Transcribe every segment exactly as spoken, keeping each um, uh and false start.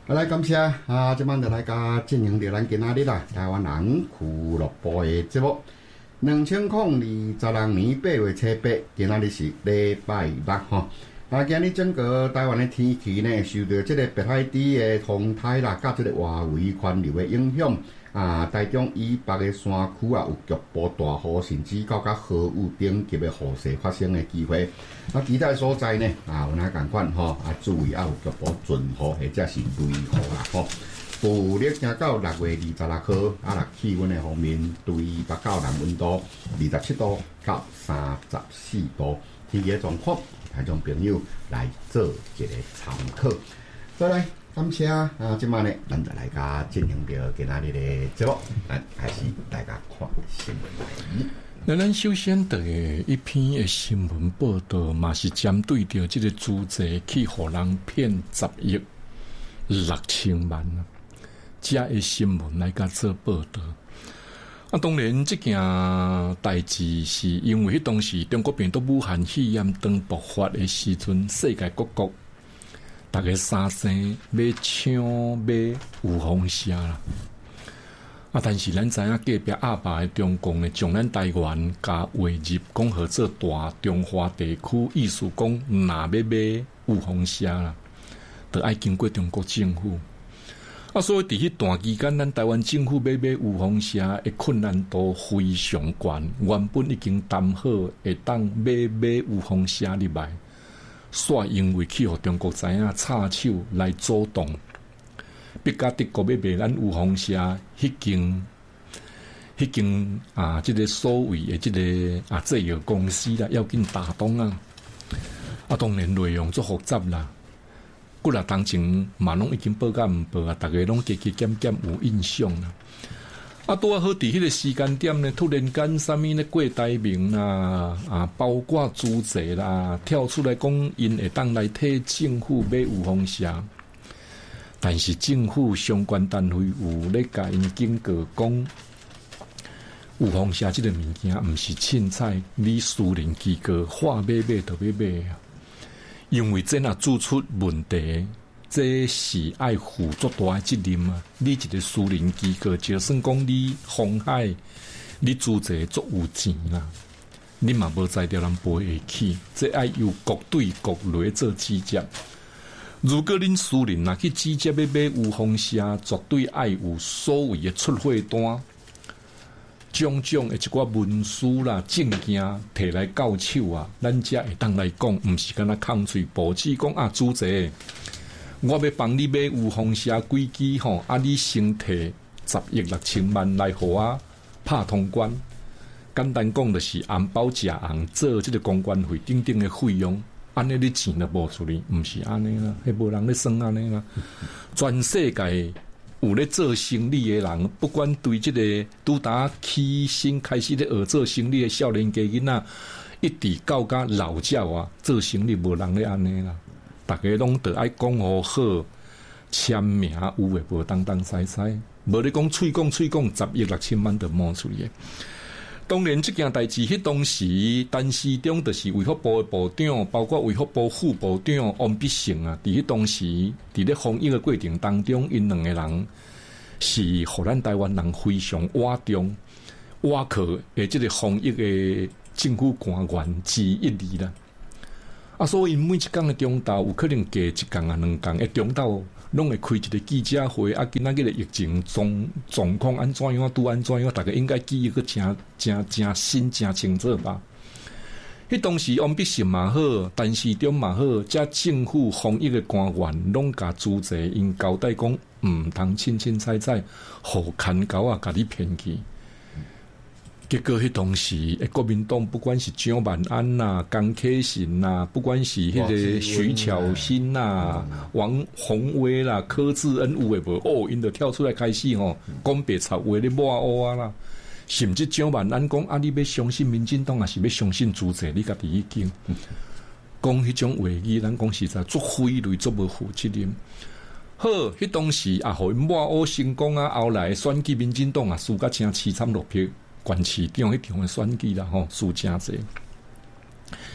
好来，感谢啊！即摆就来甲进行着咱今仔日啦，台湾人俱乐部的节目。两千零二十六年八月初八，今仔日是礼拜六吼。啊，今日整个台湾的天气呢，受到即个北海猪的风台啦，甲即个外围环流的影响。啊，台中以北的山区啊，有局部大雨，甚至到甲豪雨等级的雨势发生的机会。啊，其他所在呢，啊，有哪共款吼？啊，注意啊，有局部阵雨或者是雷雨啦吼。富力行到六月二十六号，啊，若气温的方面，对北到南温度二十七度到三十四度，天气状况，台中朋友来做一个参考。再来。感谢啊！即摆呢，咱就来甲进行着今仔日的节目，咱开始大家看新闻来。 那咱首先第一篇的新闻报道，嘛是针对着这个租债去互人骗十亿六千万啊，这的新闻来甲做报道。啊，当然，这件代志是因为当时中国病毒武汉肺炎刚爆发的时阵，世界各国。大家三生要抢买有风车啦，啊！但是咱知影隔壁阿爸的中共呢，将咱台湾加划入讲号做大中华地区，意思讲若要买有风车啦，就爱经过中国政府。啊，所以伫迄段期间，咱台湾政府要买有风车的困难度非常悬，原本已经谈好会当买买有风车入来。煞因为去互中国知影插手来阻挡，别甲德国要卖咱有风车，迄间迄间啊，即、这个所谓的即、这个啊制药公司啦，要紧打动啊！啊，当然内容足复杂啦，骨力当前嘛拢已经报甲毋报啊，逐个拢加加减减有印象啦。啊，拄啊好伫迄个时间点呢，突然间啥物呢？郭台铭啦，啊，包括朱贼啦，跳出来讲，因会当来替政府买有风车，但是政府相关单位有咧甲因警告讲，有风车即个物件毋是凊彩你私人机构话买买就要买啊，因为这若做出问题。这是爱负足大的责任啊！你一个私人机构，就算讲你妨害，你资者足有钱啦，你嘛无才调人赔下去，这爱由各对各类做指接。如果恁私人若去指接要买有风车，绝对爱有所谓的出货单，种种的一寡文书啦、证件摕来到手啊，咱才会当来讲，毋是干那空嘴报纸讲啊，资者。我要帮你买有风车几支吼，啊！你先摕十亿六千万来互我拍通关。简单讲就是红包食红，做即个公关费等等的费用，安尼你钱就无出去，毋是安尼啦，迄无人咧算安尼啦。全世界有咧做生意的人，不管对即个拄打起薪开始咧学做生意的少年家囡仔，一直到甲老鸟啊，做生意无人咧安尼啦。大家拢得爱讲好好，签名有诶无当当使使，无你讲吹讲吹讲十亿六千万就冒出去。当然，这件代志迄当时，陈时中就是卫福部诶部长，包括卫福部副部长王必胜啊，伫迄当时伫咧防疫诶过程当中，因两个人是互咱台湾人非常倚重、倚靠诶，即个防疫诶政府官员之一二啦。啊，所以每一工的中昼有可能加一工啊、两工，诶，中昼拢会开一个记者会。啊，今仔日的疫情状状况安怎样，拄安怎样，大家应该记忆个真真真新、真清楚吧。迄当时王必胜嘛好，陈时中嘛好，遮政府防疫的官员拢甲资济因交代讲，毋通凊凊彩彩，互牵狗啊，甲你骗去。结果迄当时，诶，国民党不管是蒋万安呐、江启臣呐，不管是迄个徐巧芯呐、王宏威啦、柯志恩有诶无？哦，因就跳出来开始吼，讲白贼话咧抹黑啊啦，甚至蒋万安讲啊，你要相信民进党，还是要相信主席？你家己已经讲迄种话语，咱讲实在足匪类，足无负责任。好，迄当时啊，互因抹黑成功啊，后来选举民进党啊，输甲成凄惨落票。县市长迄场的选举啦，吼，输真济。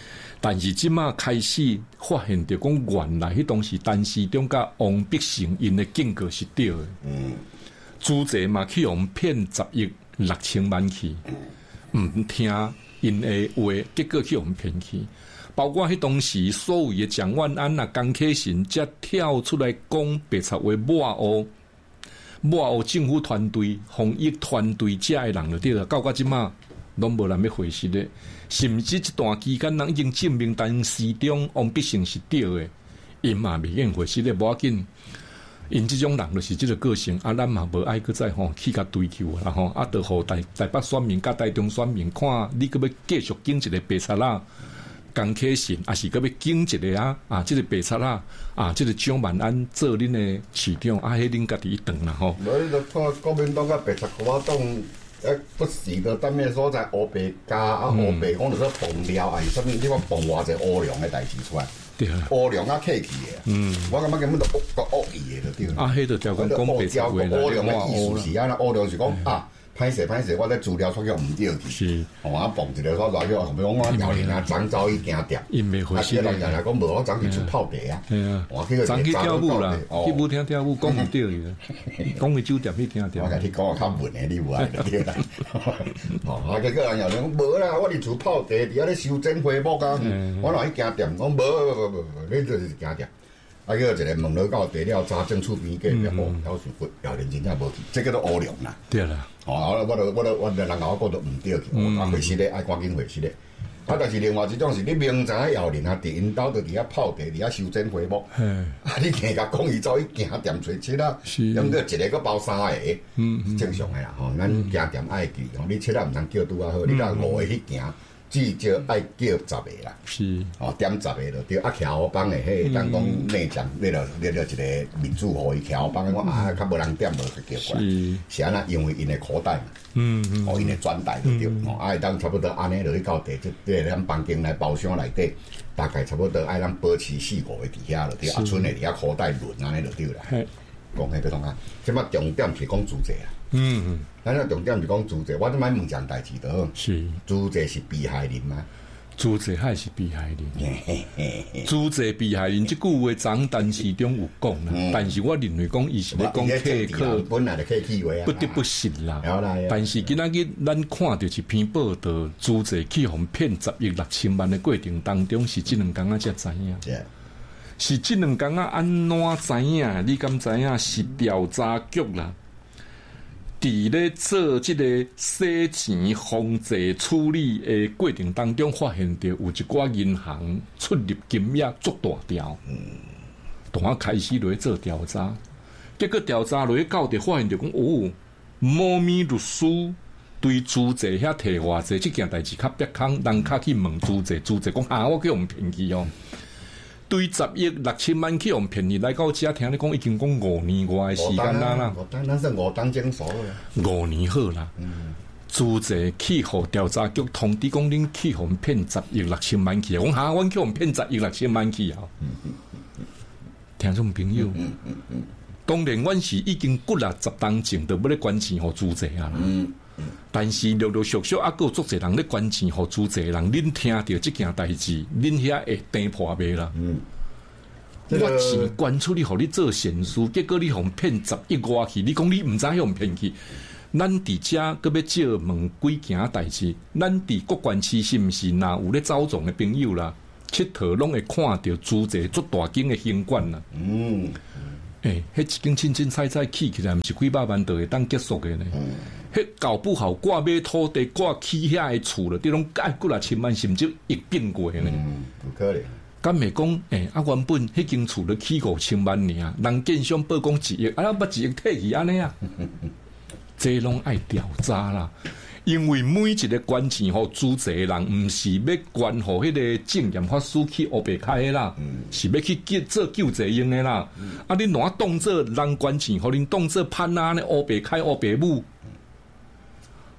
但是即马开始发现着讲，原来迄当时陈时中甲王必胜因的警告是对的。嗯，朱侪嘛去用骗十亿六千万去，毋听因的话，结果去用骗去。包括迄当时所谓的蒋万安啊、江启臣，才跳出来讲白贼话抹黑。抹黑政府团队、防疫团队遮的人就对了，到到即马拢无人要回实的，甚至这段期间人已经证明陈时中、王必胜是对的，因嘛未愿回实的，无要紧。因即种人就是即个个性，啊，咱嘛无爱搁再吼去甲追求啦吼，啊，着互台台北选民甲台中选民看，你搁要继续经一个白贼啦。江启臣也是搁要经一个啊啊，即、這个白贼啦啊，即、這个蒋万安做恁的市长啊，迄恁家己一顿啦吼。 无你著看国民党甲白贼国党，诶，不时的当面所在乌白加啊，乌白讲着说崩了，啊，什么你看崩偌济乌龙的代志出来， 对啊， 乌龙啊客气的，嗯，我感觉根本就恶恶意的就对了。 啊，迄著条讲讲白贼话啦， 乌龙的意思是安那，乌龙是讲啊。歹势歹势，我咧资料出去唔对去，是，哦，我蹦一个说来叫，比如讲我姚玲啊，漳州伊行店， 因未回事。 啊，人来讲无，我早去出泡茶啊， 系啊，早去跳舞啦，去舞厅跳舞，讲唔对伊，讲去酒店去听听。 我甲你讲啊，较文的你有爱就对啦。哦，啊，结果人姚玲讲无啦，我伫厝泡茶，伫遐咧收整花木啊，我若去行店，我无无无无，你就是行店。啊，叫一个问落到地了，查证厝边隔壁哦，有算骨，姚玲真正无去，这叫做乌龙啦。 对啦。 哦，我我我我人家我讲都唔对去，我啊回事咧，爱赶紧回事咧。啊，但是另外一种是你明知影姚玲啊，伫因兜就伫遐泡茶，伫遐修剪花木。啊，你硬甲讲伊走去行店找七啊，两个一个个包三个，嗯，正常诶啦。吼，咱行店爱记，吼，你七啊毋通叫拄啊好，你甲五个去行。至少爱叫十个啦，是哦，点十个就对。啊，徛好帮的迄，当讲内将，你着你着一个民主互伊徛好帮，我啊，较无人点无去叫过来，是安那，因为因的口袋嘛，嗯嗯，哦，因的转袋就对，哦，啊，当差不多安尼落去到地，即即咱房间内包厢内底，大概差不多爱咱保持四五个伫遐就对，啊，剩的伫遐口袋轮安尼就对啦。讲迄个同啊，即摆重点是讲主席啊。嗯嗯，咱个重点是讲朱侪，我即摆问一件代志就好。是朱侪是被害人吗？ 朱侪还是被害人？朱侪被害人，即句话张陈时中有讲啦，嗯、但是我认为讲伊是咧讲客客， 本来就客气话啊， 不得不信啦。但是今仔日咱看到一篇报道，朱侪去互骗十亿六千万的过程当中，是即两工仔才知影。Yeah. 是即两工仔安怎知影？你敢知影？是调查局啦。伫咧做即个洗钱防制处理的过程当中，发现着有一寡银行出入金额足大条，嗯，同我开始落去做调查，结果调查落去到底发现着讲，哦，猫咪律师对朱侪遐摕偌济，即件代志较别空，人较去问朱侪，朱侪讲啊，我去用骗去哦。对十亿六千万去用骗去来到遮听你讲已经讲五年外的时间啦啦， 五单咱是五单整数啦， 五年好啦。嗯，朱侪去互调查局通知讲恁去互骗十亿六千万去，讲哈，阮去互骗十亿六千万去啊。嗯嗯嗯，听众朋友，嗯嗯嗯，当然阮是已经骨力十当前，就要咧捐钱互朱侪啊啦。嗯。但是陆陆续续啊，有足侪人咧捐钱互朱侪人，恁听到即件代志，恁遐会颠破袂啦？嗯，我钱捐出去互你做善事，结果你互骗十亿外去，你讲你毋知互骗去？咱伫遮搁要借问几件代志，咱伫国关市是毋是若有咧走动的朋友啦？佚佗拢会看到朱侪足大间的行馆啦。嗯。诶，迄、欸、一间清清彩彩起起来，毋是几百万就会当结束的呢。迄、嗯、搞不好挂买土地、挂起遐的厝了，这种介几若千万，甚至亿变过呢。 嗯，不可能。 敢会讲诶？啊，原本迄间厝咧起五千万尔，人建商报讲一亿，啊，咱把一亿退去安尼啊？这拢爱调查啦。因为每一个捐钱互朱侪人，毋是要捐互迄个证验法师去黑白开的啦，嗯、是要去救做救济用的啦。嗯、啊，恁若当做人捐钱互恁当做潘啊呢黑白开黑白舞，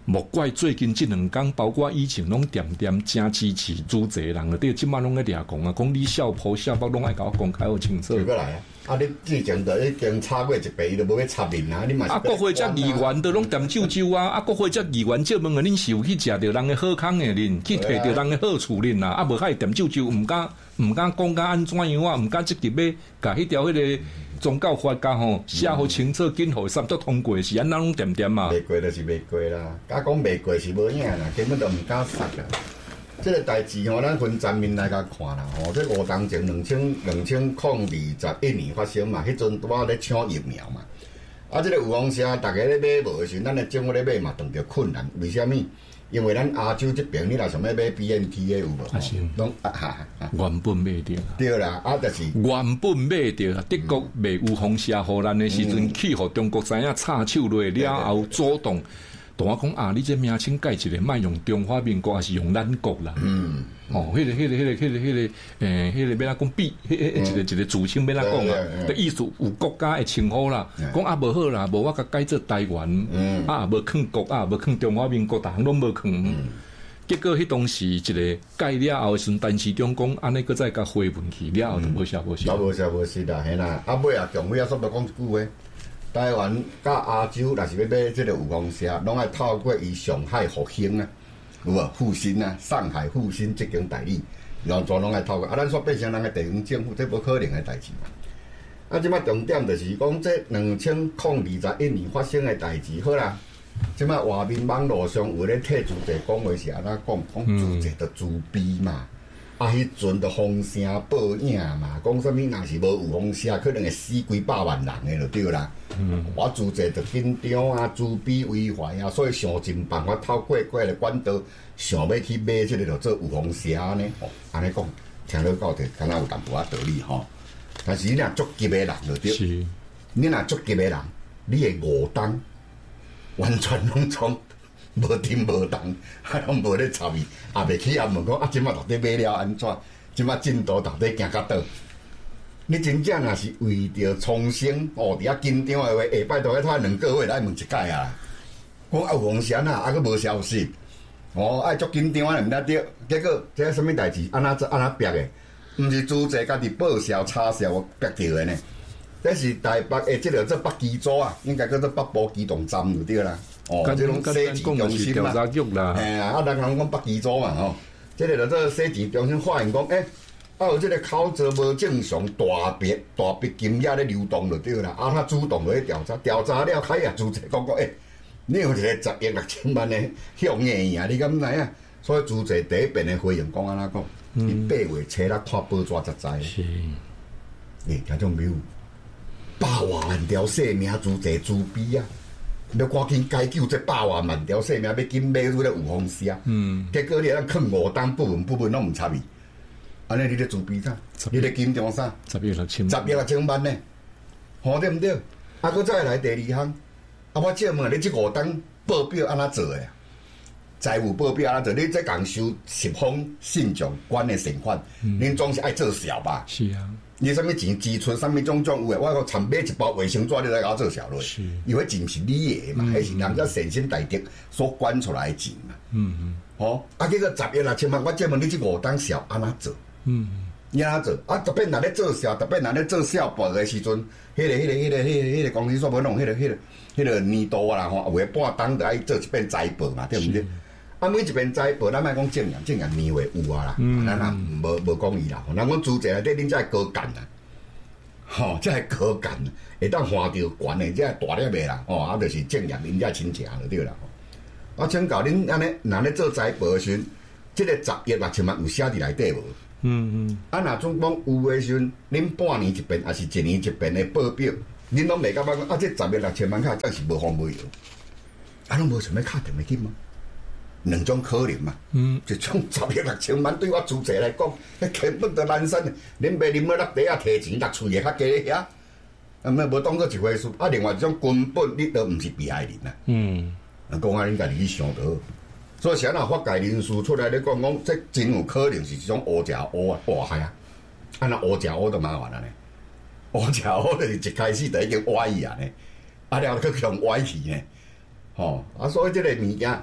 莫怪最近这两天，包括以前拢点点真支持主持人了，对，即摆拢在掠讲啊，讲你小埔小北拢爱甲我讲开好清楚。 过来啊！啊，你之前就已經插過一遍，伊就無要插面啊！你嘛是啊，国会这議員都攏點酒酒啊！啊，國會這議員借問啊，恁是有去食着人嘅好康嘅恁，去摕着人嘅好處恁啊！啊，無遐點酒酒，毋敢毋敢講甲安怎樣啊？毋敢直接要甲迄條迄個宗教法甲吼寫好清楚，緊互三讀通過是安那攏點點啊？ 未過就是未過啦，假講未過是無影啦，根本就毋敢殺啦。即個代志吼，咱分層面來甲看啦。吼，即五當前兩千兩千零二十一年發生嘛，迄陣拄仔咧搶疫苗嘛。啊，即、這個有講啥，逐個咧買無的時陣，咱咧政府咧買嘛，碰着困難。為蝦米？因為咱亞洲這邊，你若想要買 B N T 的有無？ 啊是， 攏啊哈哈。 原本買着。 對啦，啊，就是原本買着，德國未有放射互咱的時陣，去互中國知影插手落了後，主動。同我講啊，你這名稱改一個，莫用中華民國，還是用咱國啦？嗯，哦，迄、那個、迄、那個、迄、那個、迄、那個、迄、那個，誒、欸，迄、那個要哪講比？迄、那個、一個一個自稱要哪講啊？個意思有國家嘅稱呼啦。講啊，無好啦，無我甲改做台灣，嗯、啊，無囥國啊，無囥中華民國，逐項攏無囥。嗯、結果迄當時一個改了後，時陳時中講，安尼閣再甲回文去了後，就無寫無寫。無寫無寫啦，係啦。啊尾啊，強尾啊，煞要講一句話。台灣甲亞洲，若是要買即個有公司，攏愛透過伊上海復興啊，有無復興啊？上海復興即間代理，然後全攏愛透過。啊，咱煞變成人嘅地方政府，這無可能嘅代志嘛。啊，即擺重點就是講，這兩千零二十一年發生嘅代志，好啦。即擺外面網絡上有咧替主席講話是安怎講？講主席就自閉嘛。啊，迄陣就風聲報影嘛，講啥物若是無有風聲，可能會死幾百萬人誒就對啦。嗯、我自濟就緊張啊，自卑為懷啊，所以想盡辦法透過過個管道，想要去買即個就做有風聲呢。哦，安尼講，聽到到底敢若有淡薄仔道理吼。但是你若足急誒人就對，是你若足急誒人，你誒誤當完全攏從。無停無動，還攏無咧參與，也袂起也問講啊，即馬到底買了安怎？即馬進度到底行到倒？你真正若是為着重生，哦，佇遐緊張誒話，下擺到迄拖兩個月來問一解啊！講啊有風險啊，啊佫無消息，哦，愛足緊張啊，毋得着。結果這個什麼代志？安那做安那逼誒？毋是主席家己報銷插銷逼着誒呢？這是台北誒，即個做北機組啊，應該叫做北部機動站就對啦。哦，即種設置中心嘛，誒啊，人人講北機組嘛，吼，即個就做設置中心發現講，誒，啊有即個口罩無正常，大筆大筆金額咧流動就對啦，啊，他主動去調查，調查了開啊，主席講講，誒，你有一個十億六千萬嘅向硬啊，你敢知啊？所以主席第一遍嘅回應講安怎講，伊八月初六看報紙才知，誒，聽種沒有？百萬條性命主席自閉啊！要趕緊解救這百萬萬條性命，要緊買出來有風險啊！嗯，結果你咱囥五檔部分部分攏毋參與，安尼你咧自閉啥？你咧緊張啥？ 十億六千， 十億六千萬呢？好對毋對？啊，佫再來第二項，啊，我借問你這五檔報表安怎做誒？財務報表安怎做？你這共收十封信眾管誒存款，恁總是愛做小吧？ 是啊。 你啥物錢支出，啥物種種有誒？我講參買一包衛生紙，你來甲我做小落。是，因為錢毋是你誒嘛，迄、嗯、是人家善心大德所管出來誒錢嘛。嗯嗯。哦，啊，結果十億六千萬，我借問你，這五檔小安怎做？嗯嗯。你安怎做？啊，特別若咧做小，特別若咧做小報誒時陣，迄、那個、迄、那個、迄、那個、迄、那個、迄、那個公司所要弄，迄、那個、迄、那個、迄個年度啊啦吼，有誒半檔就愛做一遍財報嘛，對毋對？啊，每一遍財報，咱莫講正人，正人年月有啊啦，咱啊無無講伊啦。咱講主席內底恁才會高幹啊，吼，才會高幹，會當換着懸誒，才大粒誒啦。哦，啊，就是正人恁才親情就對啦。我請教恁安尼，若咧做財報誒時陣，即個十億六千萬有寫佇內底無？嗯嗯。啊，若總講有誒時陣，恁半年一遍，還是一年一遍誒報表，恁攏袂感覺講啊，這十億六千萬卡真是無風無油，啊，攏無想要敲定誒金嗎？兩種可能嘛，嗯，一種十億六千萬對我主席來講，迄根本就難產。恁買啉了落地啊，提錢落厝個較加咧遐，啊，毋無當做一回事。啊，另外一種根本你都毋是被害人啊。嗯，啊，講啊，恁家己去想到，所以啥若法界人士出來咧講，講這真有可能是一種烏食烏啊，哇係啊，啊那烏食烏就麻煩啦呢。烏食烏就是一開始就已經歪去啊呢，啊了佢向歪去呢，吼，啊所以這個物件。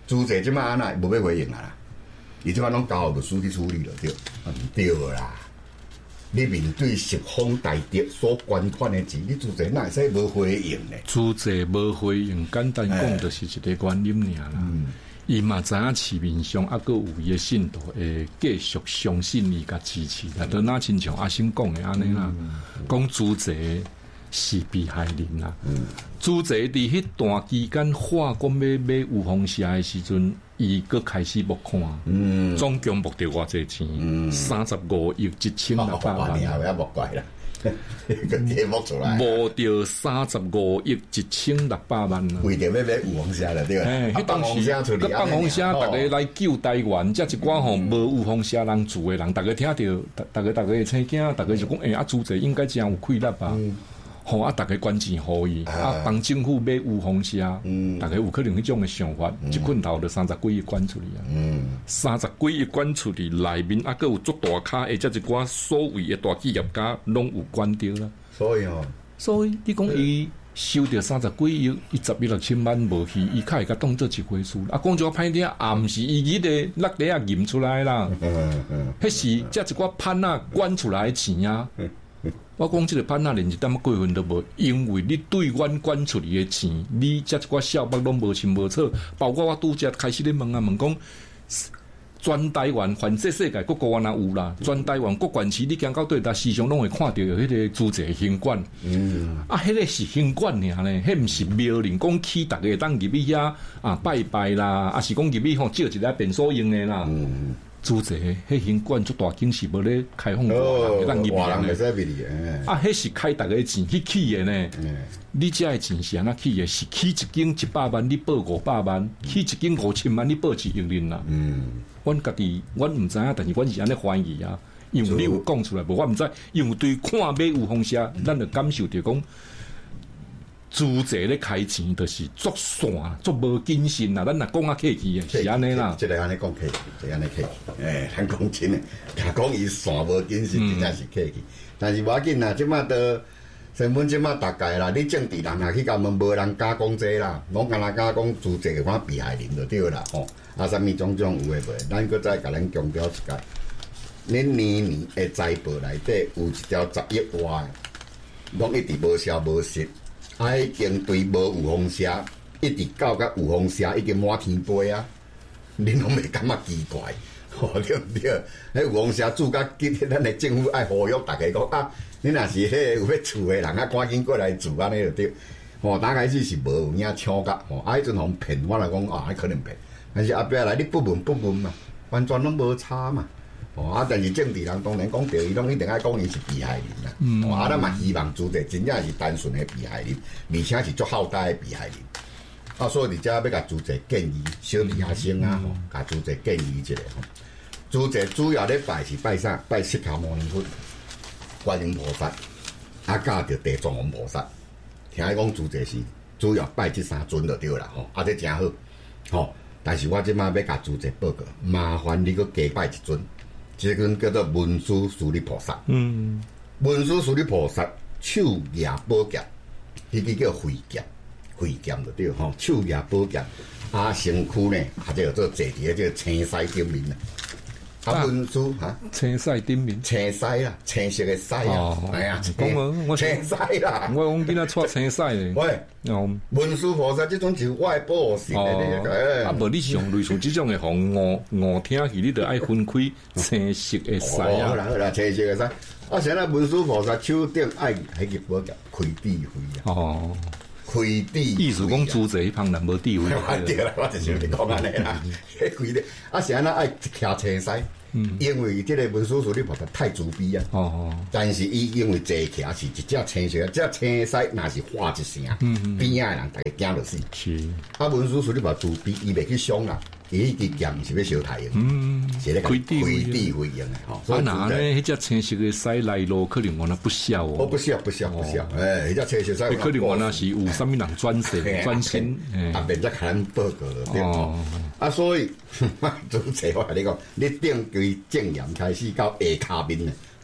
主席即摆安那无要回应啊啦，伊即摆拢交律师去处理了，对，啊毋对啦。你面对十方大德所捐款的钱，你主席哪会使无回应呢？ 主席无回应，简单讲就是一个原因尔啦。伊嘛知影市面上还佫有伊的信徒会继续相信伊甲支持，但都哪亲像阿星讲的安尼啦，讲主席是被害人啦。主席伫迄段期间，法官要买有风社的时阵，伊佫开始目看，嗯，总共目着偌济钱，三十五亿一千六百万。 你后尾目怪啦，个题目出来， 无着三十五亿一千六百万啊！ 为着要买有风社了，对吧？ 迄当时，个放风社，大家来救台湾，则一寡吼无有风社人住的人，大家听着，大家大家青囝，大家就讲，诶，啊，主席应该真有气力吧？吼啊！大家捐钱互伊，啊，帮政府买有风社，大家有可能迄种的想法，一困头就三十几亿捐出去啊！三十几亿捐出去，内面啊，佫有足大咖，或者一寡所谓的大企业家，拢有捐着啦。 所以哦， 所以你讲伊收着三十几亿，伊十亿六千万无去，伊较会甲当做一回事。啊，讲就歹听，也毋是伊伊个落地啊吟出来啦。嗯嗯，迄是则一寡潘啊捐出来的钱啊。我讲即个潘啊，连一点过分都无，因为你对阮捐出去的钱，你遮一寡小北拢无清无楚，包括我拄则开始咧问啊问讲，全台湾环这世界各国安那有啦，全台湾各县市你行到对，但时常拢会看到有迄个主席行馆，嗯，啊，迄、那个是行馆尔呢，迄毋是庙林讲起，逐个当入去遐啊拜拜啦，啊是讲入去吼借一个便所用的啦。嗯主席，迄行馆足大间是无咧开放外人当入去的，啊，迄是开大家钱去起的呢。嗯、你遮的钱是安那起的？是起一间一百万，你报五百万；嗯、起一间五千万，你报一亿人啦。嗯，阮家己，阮毋知影，但是阮是安尼怀疑啊。因为你有讲出来，无我毋知，因为对看买有风社，咱就感受着讲。主席咧开钱，就是足散、足无谨慎啦。咱若讲啊客气诶，是安尼啦。 即个安尼讲客气，即安尼客气。诶，咱讲真诶，若讲伊散无谨慎，真正是客气。但是无要紧啦，即马都新闻即马大概啦，你政治人若去甲问，无人敢讲这啦，拢敢若敢讲主席看被害人就对啦吼。啊，啥物种种有诶无？咱搁再甲咱强调一下，恁年年诶财报内底有一条十亿外，拢一直无消无息。啊，已经对无有风社，一直到甲有风社已经满天飞啊！恁拢袂感觉奇怪，吼对毋对？迄有风社住甲今日咱的政府爱呼吁大家讲啊，恁若是迄有要厝的人啊，赶紧过来住安尼就对。吼，刚开始是无有影抢甲，吼，啊，迄阵互骗，我来讲啊，迄可能骗。但是后壁来你不闻不问嘛，完全拢无差嘛。哦，啊，但是政治人当然讲着，伊拢一定爱讲伊是被害人啦。嗯，哦、啊，咱嘛希望主席真正是单纯的被害人，而且是足好待的被害人。啊，所以伫遮要甲主席建议，小弟阿星啊，吼、嗯，甲主席建议一下吼。主席主要咧拜是拜啥？拜释迦牟尼佛、观音菩萨，啊，加着地藏王菩萨。听伊讲主席是主要拜这三尊就对啦，吼，啊，这真好，吼。但是我即马要甲主席报告，麻烦你搁加拜一尊。这尊叫做文殊师利菩萨。嗯，文殊师利菩萨手拿宝剑，迄个叫慧剑，慧剑就对吼。手拿宝剑，啊，身躯呢，啊，叫做坐伫个叫青狮顶面啦。啊，文殊哈， 青狮顶面， 青狮啦，青色的狮啊，哎呀， 讲我青狮啦， 我讲囡仔带青狮咧。 喂，文殊菩萨这种就是外保神的， 啊，无你像类似这种的，互误误听去，你就爱分开青色的狮啊。 好啦好啦，青色的狮。啊，现在文殊菩萨手顶爱迄个宝剑开智慧啊。哦。开智， 意思讲主席迄旁人无智慧。 对啦，我就是要讲安尼啦。迄开的，啊是安那爱徛青狮，因为这个文殊师利菩萨太慈悲啊。哦。但是伊因为坐徛是一只青蛇，只青狮若是喊一声，边仔的人大家惊落死。是。啊，文殊师利菩萨慈悲，伊袂去伤人。伊迄支剑是要烧太阳，嗯，是咧开智慧用的吼。 啊，那呢，迄只青色的狮来路可能我那不孝哦。 哦，不孝不孝不孝，诶，迄只青色狮可能我那是有啥物人专设专心， 啊，变则看报告了，对吼。啊，所以主席我甲你讲，你顶规正言开始到下骹面呢，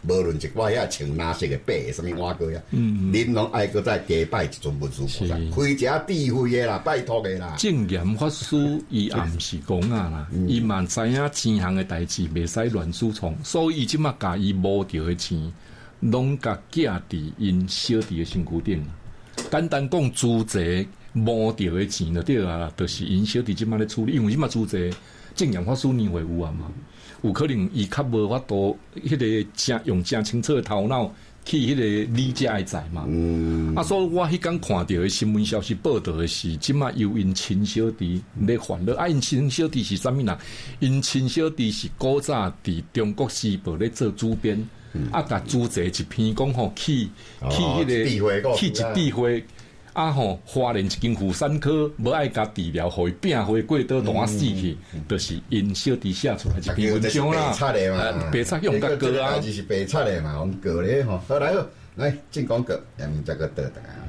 无论是我遐穿哪色的白的什么碗糕呀，嗯，恁拢爱搁再加拜一尊文殊菩萨，开一下智慧的啦，拜托的啦。 正言法师伊也毋是讲啊啦，伊嘛知影钱行的代志袂使乱输创，所以即马甲伊无着的钱，拢甲寄伫因小弟的身躯顶。简单讲，租债无着的钱就对啊，就是因小弟即马咧处理，因为即马租债正言法师年会有啊嘛。有可能伊较无法度，迄个正用正清楚的头脑去迄个理解的债嘛。嗯、啊，所以我迄天看到的新闻消息报道的是，即马由因亲小弟咧烦恼。啊，因亲小弟是啥物人？因亲小弟是古早伫中国时报咧做主编，嗯、啊，甲主持一篇讲吼去、哦、去迄、那個去一地会。啊吼，花莲一间妇产科无爱甲治疗，互伊病回过倒大死去，著、嗯、是因小弟写出来一篇文章啦。白冊的嘛， 白冊用甲過啊， 就是白冊的嘛，用過咧吼。好來好，來進廣告，下面再個倒轉。